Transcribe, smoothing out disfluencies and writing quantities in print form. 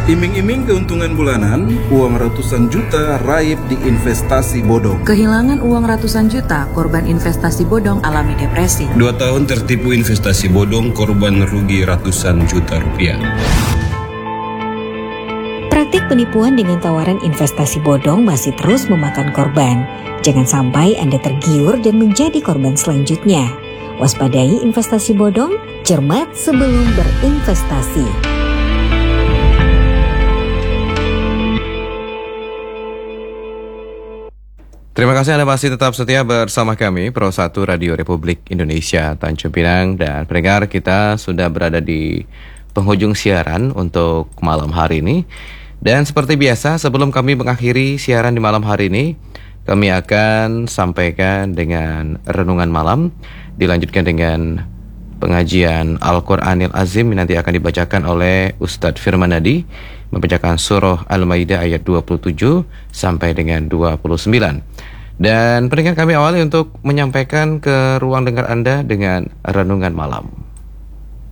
Iming-iming keuntungan bulanan, uang ratusan juta raib di investasi bodong. Kehilangan uang ratusan juta, korban investasi bodong alami depresi. 2 tahun tertipu investasi bodong, korban rugi ratusan juta rupiah. Praktik penipuan dengan tawaran investasi bodong masih terus memakan korban. Jangan sampai Anda tergiur dan menjadi korban selanjutnya. Waspadai investasi bodong, cermat sebelum berinvestasi. Terima kasih Anda masih tetap setia bersama kami, Pro 1 Radio Republik Indonesia Tanjung Pinang. Dan pendengar, kita sudah berada di penghujung siaran untuk malam hari ini. Dan seperti biasa, sebelum kami mengakhiri siaran di malam hari ini, kami akan sampaikan dengan renungan malam, dilanjutkan dengan pengajian Al-Quranil Azim yang nanti akan dibacakan oleh Ustadz Firman Nadi, membacakan surah Al-Maidah ayat 27 sampai dengan 29. Dan pendengar, kami awali untuk menyampaikan ke ruang dengar Anda dengan renungan malam.